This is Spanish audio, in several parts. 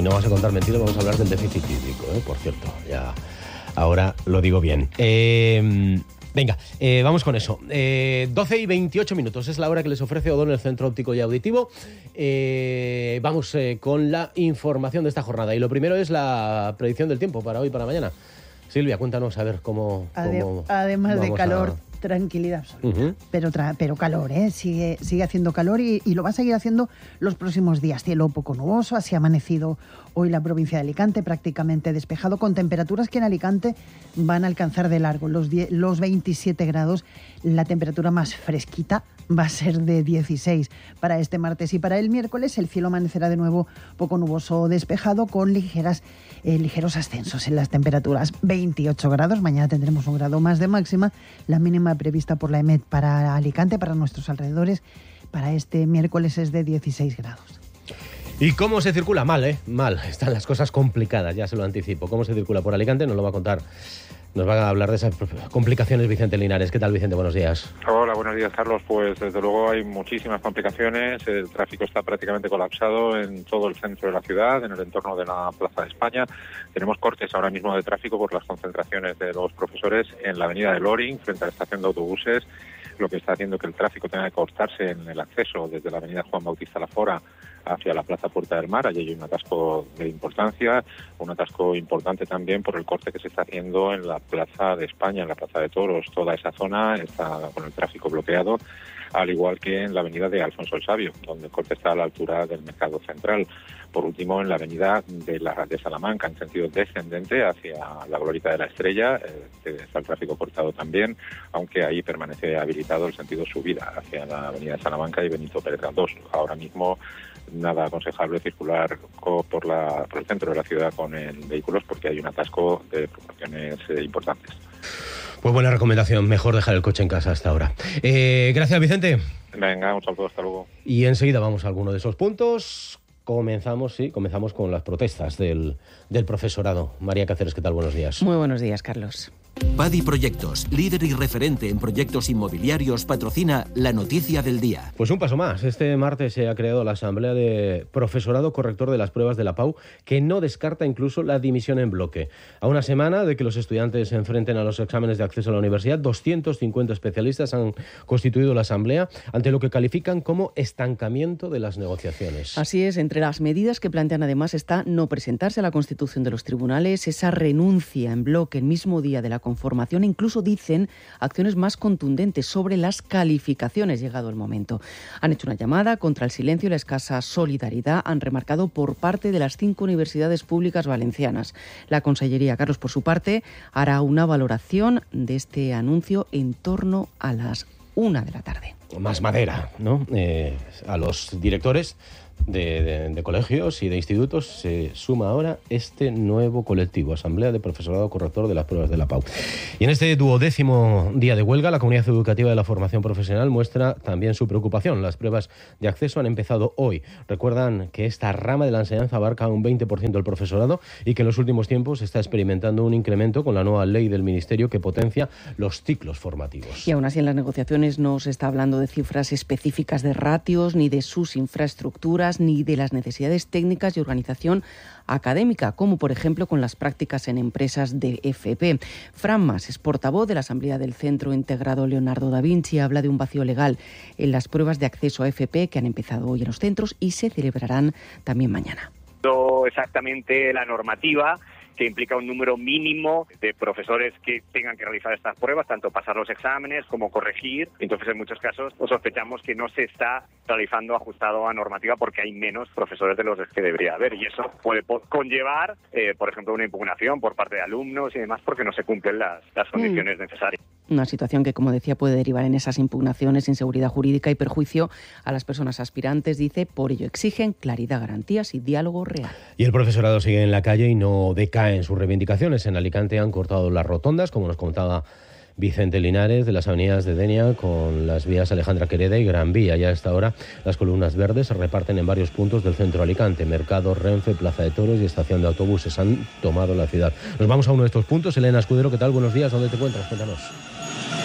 no vamos a contar mentiras, vamos a hablar del déficit hídrico, por cierto, ya ahora lo digo bien. Venga, vamos con eso. 12 y 28 minutos es la hora que les ofrece O'Donnell Centro Óptico y Auditivo. Vamos con la información de esta jornada. Y lo primero es la predicción del tiempo para hoy y para mañana. Silvia, cuéntanos a ver cómo además de calor, tranquilidad absoluta. Pero calor, sigue haciendo calor y lo va a seguir haciendo los próximos días. Cielo poco nuboso, así ha amanecido hoy la provincia de Alicante, prácticamente despejado, con temperaturas que en Alicante van a alcanzar de largo los 27 grados. La temperatura más fresquita va a ser de 16 para este martes, y para el miércoles el cielo amanecerá de nuevo poco nuboso o despejado, con ligeros ascensos en las temperaturas. 28 grados, mañana tendremos un grado más de máxima. La mínima prevista por la EMET para Alicante, para nuestros alrededores, para este miércoles es de 16 grados. ¿Y cómo se circula? Mal, mal. Están las cosas complicadas, ya se lo anticipo. ¿Cómo se circula por Alicante? Nos lo va a contar. Nos va a hablar de esas complicaciones Vicente Linares. ¿Qué tal, Vicente? Buenos días. Hola, buenos días, Carlos. Pues desde luego hay muchísimas complicaciones. El tráfico está prácticamente colapsado en todo el centro de la ciudad, en el entorno de la Plaza de España. Tenemos cortes ahora mismo de tráfico por las concentraciones de los profesores en la avenida de Loring, frente a la estación de autobuses, lo que está haciendo que el tráfico tenga que cortarse en el acceso desde la avenida Juan Bautista Lafora hacia la Plaza Puerta del Mar. Allí hay un atasco de importancia, un atasco importante también por el corte que se está haciendo en la Plaza de España, en la Plaza de Toros. Toda esa zona está con el tráfico bloqueado, al igual que en la avenida de Alfonso el Sabio, donde el corte está a la altura del Mercado Central. Por último, en la avenida de Salamanca, en sentido descendente hacia la Glorieta de la Estrella, está el tráfico cortado también, aunque ahí permanece habilitado el sentido subida hacia la avenida de Salamanca y Benito Pérez Galdós. Ahora mismo nada aconsejable circular por el centro de la ciudad con vehículos, porque hay un atasco de proporciones importantes. Pues buena recomendación, mejor dejar el coche en casa hasta ahora. Gracias, Vicente. Venga, un saludo, hasta luego. Y enseguida vamos a alguno de esos puntos. Comenzamos con las protestas del profesorado. María Cáceres, ¿qué tal? Buenos días. Muy buenos días, Carlos. Padi Proyectos, líder y referente en proyectos inmobiliarios, patrocina la noticia del día. Pues un paso más. Este martes se ha creado la Asamblea de Profesorado Corrector de las Pruebas de la PAU, que no descarta incluso la dimisión en bloque. A una semana de que los estudiantes se enfrenten a los exámenes de acceso a la universidad, 250 especialistas han constituido la Asamblea ante lo que califican como estancamiento de las negociaciones. Así es, entre las medidas que plantean además está no presentarse a la constitución de los tribunales, esa renuncia en bloque el mismo día de la conformación, incluso dicen acciones más contundentes sobre las calificaciones llegado el momento. Han hecho una llamada contra el silencio y la escasa solidaridad, han remarcado, por parte de las 5 universidades públicas valencianas. La Consellería, Carlos, por su parte, hará una valoración de este anuncio en torno a las 1 de la tarde. Más madera, ¿no? A los directores de colegios y de institutos se suma ahora este nuevo colectivo, Asamblea de Profesorado Corrector de las Pruebas de la PAU. Y en este 12º día de huelga, la Comunidad Educativa de la Formación Profesional muestra también su preocupación. Las pruebas de acceso han empezado hoy. Recuerdan que esta rama de la enseñanza abarca un 20% del profesorado y que en los últimos tiempos se está experimentando un incremento con la nueva ley del Ministerio que potencia los ciclos formativos. Y aún así en las negociaciones no se está hablando de cifras específicas de ratios, ni de sus infraestructuras, ni de las necesidades técnicas y organización académica, como por ejemplo con las prácticas en empresas de FP. Fran Mas es portavoz de la Asamblea del Centro Integrado Leonardo da Vinci, habla de un vacío legal en las pruebas de acceso a FP que han empezado hoy en los centros y se celebrarán también mañana. Exactamente la normativa que implica un número mínimo de profesores que tengan que realizar estas pruebas, tanto pasar los exámenes como corregir. Entonces, en muchos casos, sospechamos que no se está realizando ajustado a normativa porque hay menos profesores de los que debería haber. Y eso puede conllevar, por ejemplo, una impugnación por parte de alumnos y demás porque no se cumplen las condiciones necesarias. Una situación que, como decía, puede derivar en esas impugnaciones, inseguridad jurídica y perjuicio a las personas aspirantes, dice. Por ello exigen claridad, garantías y diálogo real. Y el profesorado sigue en la calle y no decae en sus reivindicaciones. En Alicante han cortado las rotondas, como nos contaba Vicente Linares, de las avenidas de Denia con las vías Alejandra Quereda y Gran Vía. Ya a esta hora las columnas verdes se reparten en varios puntos del centro de Alicante. Mercado, Renfe, Plaza de Toros y estación de autobuses han tomado la ciudad. Nos vamos a uno de estos puntos. Elena Escudero, ¿qué tal? Buenos días. ¿Dónde te encuentras? Cuéntanos.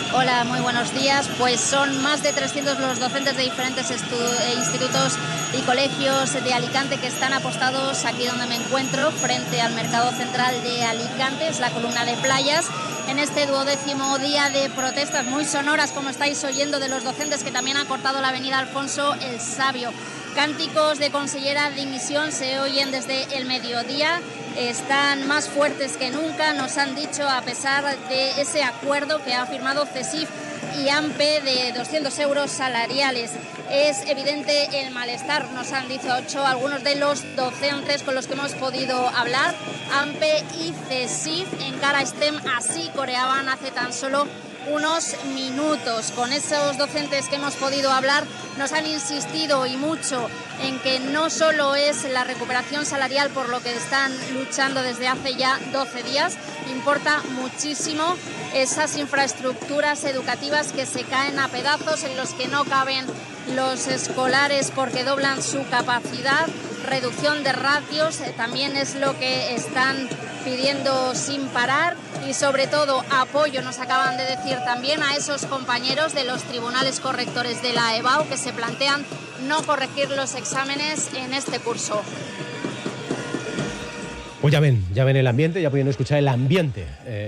Hola, muy buenos días. Pues son más de 300 los docentes de diferentes institutos y colegios de Alicante que están apostados aquí donde me encuentro, frente al Mercado Central de Alicante. Es la columna de playas. En este 12º día de protestas muy sonoras, como estáis oyendo, de los docentes que también han cortado la avenida Alfonso el Sabio. Cánticos de consellera dimisión se oyen desde el mediodía. Están más fuertes que nunca, nos han dicho, a pesar de ese acuerdo que ha firmado CESIF y AMPE de 200 euros salariales. Es evidente el malestar, nos han dicho algunos de los docentes con los que hemos podido hablar. AMPE y CESIF en cara STEM, así coreaban hace tan solo unos minutos. Con esos docentes que hemos podido hablar nos han insistido y mucho en que no solo es la recuperación salarial por lo que están luchando desde hace ya 12 días, importa muchísimo esas infraestructuras educativas que se caen a pedazos, en los que no caben los escolares porque doblan su capacidad, reducción de ratios, también es lo que están pidiendo sin parar, y sobre todo apoyo, nos acaban de decir también, a esos compañeros de los tribunales correctores de la EBAU que se plantean no corregir los exámenes en este curso. Pues ya ven el ambiente, ya pueden escuchar el ambiente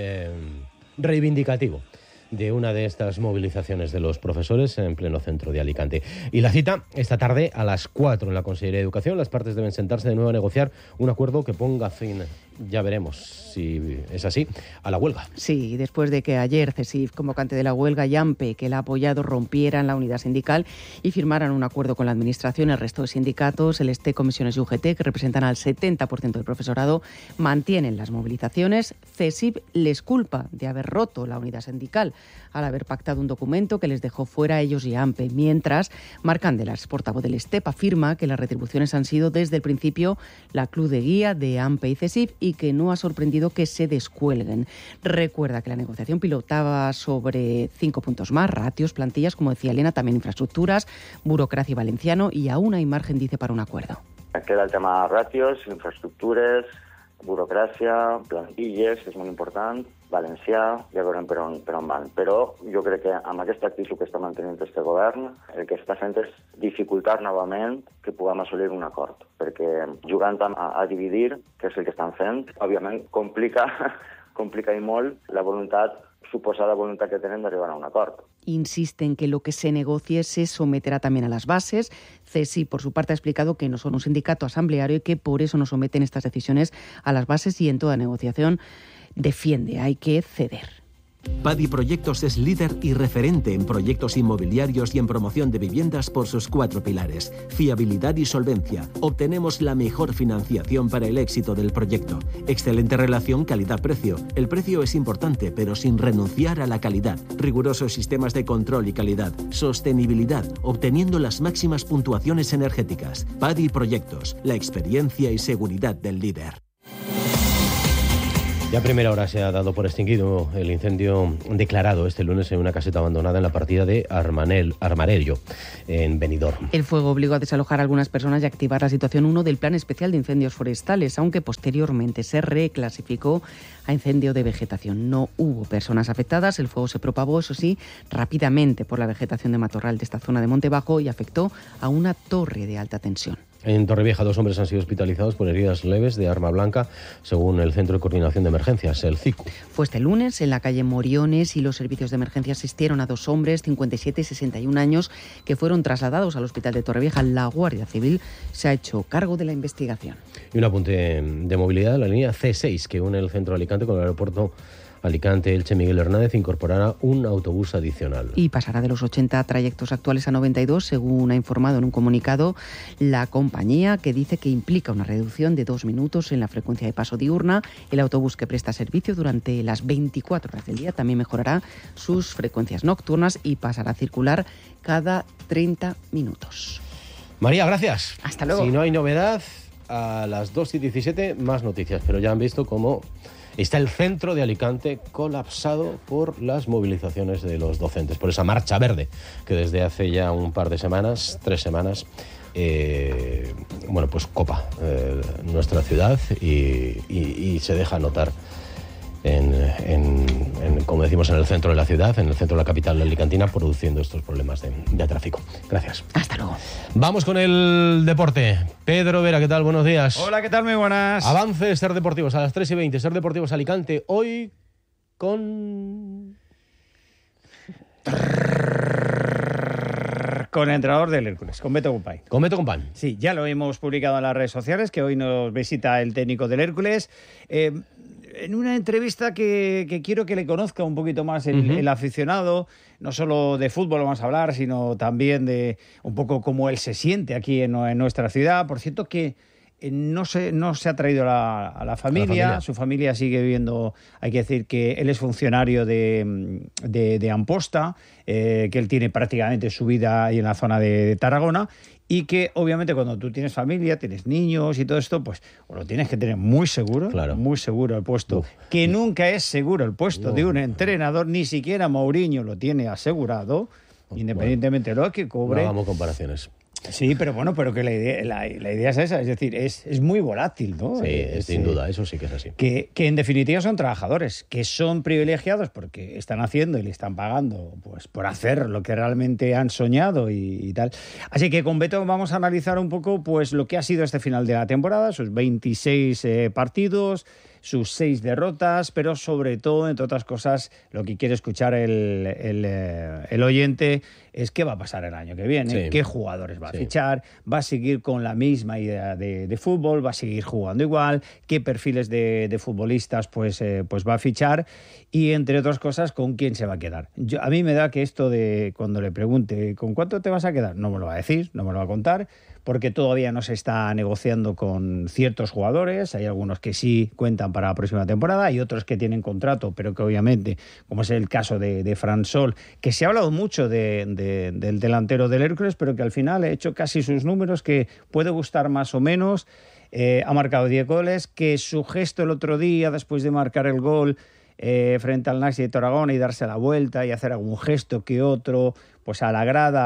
reivindicativo de una de estas movilizaciones de los profesores en pleno centro de Alicante. Y la cita esta tarde a las 4 en la Consellería de Educación. Las partes deben sentarse de nuevo a negociar un acuerdo que ponga fin, ya veremos si es así, a la huelga. Sí, después de que ayer CESIF, convocante de la huelga, y AMPE, que la ha apoyado, rompieran la unidad sindical y firmaran un acuerdo con la Administración, el resto de sindicatos, el STE, Comisiones y UGT, que representan al 70% del profesorado, mantienen las movilizaciones. CESIF les culpa de haber roto la unidad sindical al haber pactado un documento que les dejó fuera a ellos y a AMPE. Mientras, Marc Candelas, portavoz del STEP, afirma que las retribuciones han sido desde el principio la cruz de guía de AMPE y CESIF y que no ha sorprendido que se descuelguen. Recuerda que la negociación pilotaba sobre 5 puntos más: ratios, plantillas, como decía Elena, también infraestructuras, burocracia valenciano, y aún hay margen, dice, para un acuerdo. Queda el tema ratios, infraestructures, burocràcia, plantilles, que és molt important, valencià, ja veurem per on van. Però jo crec que amb aquesta actitud que està mantenint este govern, el que està fent és dificultar novament que puguem assolir un acord, perquè jugant a dividir, que és el que estan fent, òbviament complica i molt la suposada voluntat que tenen d'arribar a un acord. Insiste en que lo que se negocie se someterá también a las bases. CESI, por su parte, ha explicado que no son un sindicato asambleario y que por eso no someten estas decisiones a las bases, y en toda negociación defiende, hay que ceder. Padi Proyectos es líder y referente en proyectos inmobiliarios y en promoción de viviendas por sus 4 pilares: fiabilidad y solvencia. Obtenemos la mejor financiación para el éxito del proyecto. Excelente relación calidad-precio. El precio es importante, pero sin renunciar a la calidad. Rigurosos sistemas de control y calidad. Sostenibilidad, obteniendo las máximas puntuaciones energéticas. Padi Proyectos, la experiencia y seguridad del líder. Ya a primera hora se ha dado por extinguido el incendio declarado este lunes en una caseta abandonada en la partida de Armarello, en Benidorm. El fuego obligó a desalojar a algunas personas y activar la situación 1 del Plan Especial de Incendios Forestales, aunque posteriormente se reclasificó a incendio de vegetación. No hubo personas afectadas. El fuego se propagó, eso sí, rápidamente por la vegetación de matorral de esta zona de Monte Bajo y afectó a una torre de alta tensión. En Torrevieja, 2 hombres han sido hospitalizados por heridas leves de arma blanca, según el Centro de Coordinación de Emergencias, el CICU. Fue este lunes en la calle Moriones y los servicios de emergencia asistieron a 2 hombres, 57 y 61 años, que fueron trasladados al hospital de Torrevieja. La Guardia Civil se ha hecho cargo de la investigación. Y un apunte de movilidad: la línea C6, que une el centro de Alicante con el aeropuerto Alicante Elche Miguel Hernández, incorporará un autobús adicional. Y pasará de los 80 trayectos actuales a 92, según ha informado en un comunicado la compañía, que dice que implica una reducción de 2 minutos en la frecuencia de paso diurna. El autobús, que presta servicio durante las 24 horas del día, también mejorará sus frecuencias nocturnas y pasará a circular cada 30 minutos. María, gracias. Hasta luego. Si no hay novedad, a las 2:17 más noticias, pero ya han visto cómo está el centro de Alicante colapsado por las movilizaciones de los docentes, por esa marcha verde que desde hace ya un par de semanas, 3 semanas, pues copa nuestra ciudad y se deja notar como decimos, en el centro de la ciudad, en el centro de la capital alicantina, produciendo estos problemas de tráfico. Gracias. Hasta luego. Vamos con el deporte. Pedro Vera, ¿qué tal? Buenos días. Hola, ¿qué tal? Muy buenas. Avance Ser Deportivos a las 3:20. Ser Deportivos Alicante, hoy con el entrenador del Hércules, con Beto Company. Con Beto Company. Sí, ya lo hemos publicado en las redes sociales, que hoy nos visita el técnico del Hércules. En una entrevista que quiero que le conozca un poquito más el aficionado, no solo de fútbol vamos a hablar, sino también de un poco cómo él se siente aquí en nuestra ciudad. Por cierto que no se ha traído a la familia, su familia sigue viviendo, hay que decir que él es funcionario de Amposta, que él tiene prácticamente su vida ahí en la zona de Tarragona, y que obviamente cuando tú tienes familia, tienes niños y todo esto, pues lo tienes que tener muy seguro, muy seguro el puesto, que nunca es seguro el puesto de un entrenador, ni siquiera Mourinho lo tiene asegurado, independientemente de lo que cobre. No hagamos comparaciones. Sí, pero bueno, pero que la idea es esa, es decir, es muy volátil, ¿no? Sí, sin duda, eso sí que es así. Que en definitiva son trabajadores, que son privilegiados porque están haciendo y le están pagando pues por hacer lo que realmente han soñado y tal. Así que con Beto vamos a analizar un poco pues lo que ha sido este final de la temporada, sus 26 partidos, sus 6 derrotas, pero sobre todo, entre otras cosas, lo que quiere escuchar el oyente es qué va a pasar el año que viene, qué jugadores va a fichar, va a seguir con la misma idea de fútbol, va a seguir jugando igual, qué perfiles de futbolistas pues va a fichar y, entre otras cosas, con quién se va a quedar. A mí me da que esto de cuando le pregunte ¿con cuánto te vas a quedar? No me lo va a decir, no me lo va a contar, porque todavía no se está negociando con ciertos jugadores. Hay algunos que sí cuentan para la próxima temporada y otros que tienen contrato, pero que obviamente, como es el caso de Fran Sol, que se ha hablado mucho del delantero del Hércules, pero que al final ha hecho casi sus números, que puede gustar más o menos. Ha marcado 10 goles, que su gesto el otro día, después de marcar el gol frente al Naxi de Tarragona y darse la vuelta y hacer algún gesto que otro, pues a la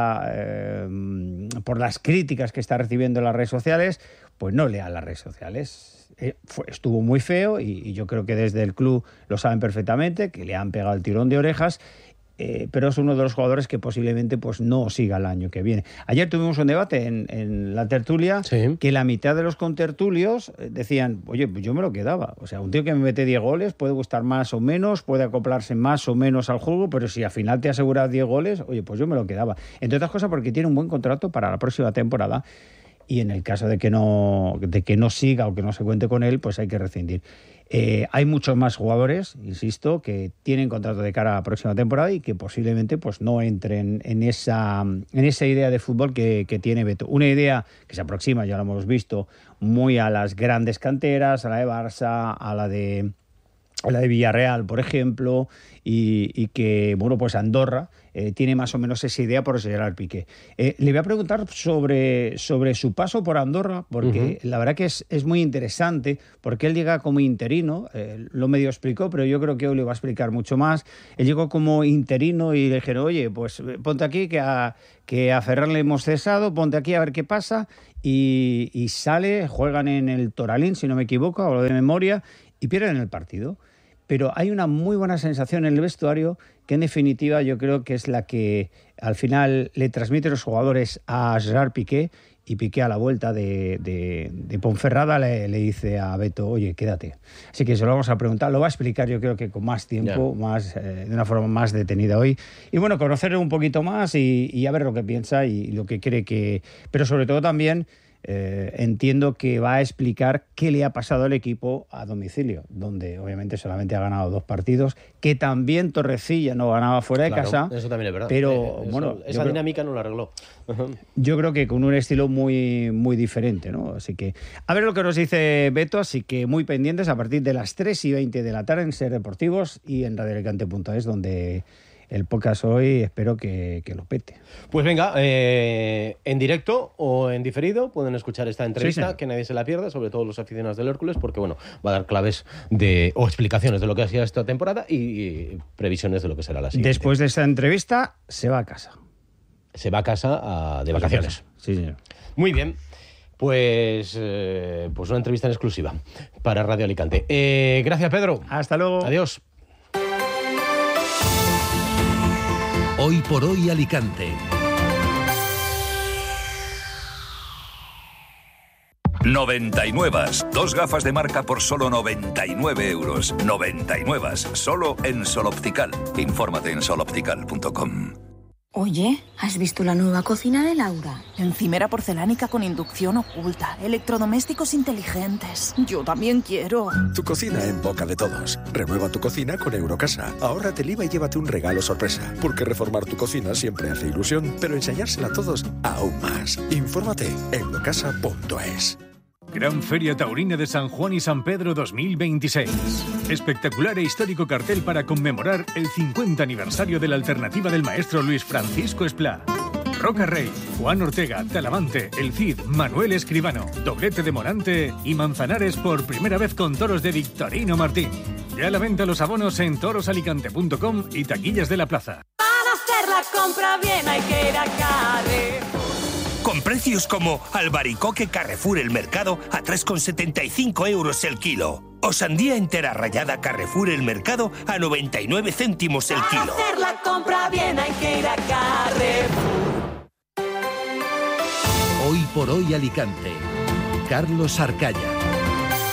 grada, por las críticas que está recibiendo en las redes sociales, pues no lea las redes sociales. Estuvo muy feo y yo creo que desde el club lo saben perfectamente, que le han pegado el tirón de orejas, pero es uno de los jugadores que posiblemente pues no siga el año que viene. Ayer tuvimos un debate en la tertulia, que la mitad de los contertulios decían, oye, pues yo me lo quedaba. O sea, un tío que me mete 10 goles puede gustar más o menos, puede acoplarse más o menos al juego, pero si al final te aseguras 10 goles, oye, pues yo me lo quedaba. Entre otras cosas porque tiene un buen contrato para la próxima temporada. Y en el caso de que no siga o que no se cuente con él, pues hay que rescindir. Hay muchos más jugadores, insisto, que tienen contrato de cara a la próxima temporada y que posiblemente pues no entren en esa idea de fútbol que tiene Beto. Una idea que se aproxima, ya lo hemos visto, muy a las grandes canteras, a la de Barça, a la de Villarreal, por ejemplo, y que, bueno, pues Andorra tiene más o menos esa idea por Gerard Piqué. Le voy a preguntar sobre su paso por Andorra, porque la verdad que es muy interesante, porque él llega como interino, lo medio explicó, pero yo creo que hoy le va a explicar mucho más. Él llegó como interino y le dijeron, oye, pues ponte aquí, que a Ferran le hemos cesado, ponte aquí a ver qué pasa, y sale, juegan en el Toralín, si no me equivoco, hablo de memoria, y pierden el partido. Pero hay una muy buena sensación en el vestuario que en definitiva yo creo que es la que al final le transmite los jugadores a Gerard Piqué, y Piqué a la vuelta de Ponferrada le dice a Beto, oye, quédate. Así que se lo vamos a preguntar, lo va a explicar yo creo que con más tiempo, de una forma más detenida hoy. Y bueno, conocerle un poquito más y a ver lo que piensa y lo que cree que... Pero sobre todo también... entiendo que va a explicar qué le ha pasado al equipo a domicilio, donde obviamente solamente ha ganado 2 partidos, que también Torrecilla no ganaba fuera de casa. Eso también es verdad. Pero bueno, esa dinámica no la arregló. Yo creo que con un estilo muy, muy diferente, ¿no? Así que a ver lo que nos dice Beto, así que muy pendientes a partir de las 3:20 de la tarde en Ser Deportivos y en radioalicante.es, donde el podcast hoy espero que lo pete. Pues venga, en directo o en diferido pueden escuchar esta entrevista, que nadie se la pierda, sobre todo los aficionados del Hércules, porque bueno, va a dar claves o explicaciones de lo que ha sido esta temporada y previsiones de lo que será la siguiente. Después de esta entrevista se va a casa. Se va a casa de vacaciones. Sí, señor. Muy bien. Pues una entrevista en exclusiva para Radio Alicante. Gracias, Pedro. Hasta luego. Adiós. Hoy por hoy Alicante. 99. 2 gafas de marca por solo 99 euros. 99. Solo en Sol Optical. Infórmate en soloptical.com. Oye, ¿has visto la nueva cocina de Laura? Encimera porcelánica con inducción oculta, electrodomésticos inteligentes. Yo también quiero. Tu cocina en boca de todos. Renueva tu cocina con Eurocasa. Ahórrate el IVA y llévate un regalo sorpresa. Porque reformar tu cocina siempre hace ilusión, pero enseñársela a todos aún más. Infórmate en eurocasa.es. Gran Feria Taurina de San Juan y San Pedro 2026. Espectacular e histórico cartel para conmemorar el 50 aniversario de la alternativa del maestro Luis Francisco Esplá. Roca Rey, Juan Ortega, Talavante, El Cid, Manuel Escribano, doblete de Morante y Manzanares por primera vez con toros de Victorino Martín. Ya a la venta los abonos en torosalicante.com y taquillas de la plaza. Para hacer la compra bien hay que ir a Carrefour. Con precios como albaricoque Carrefour El Mercado a 3,75 euros el kilo. O sandía entera rallada Carrefour El Mercado a 99 céntimos el kilo. Para hacer la compra bien hay que ir a Carrefour. Hoy por hoy Alicante. Carlos Arcaya.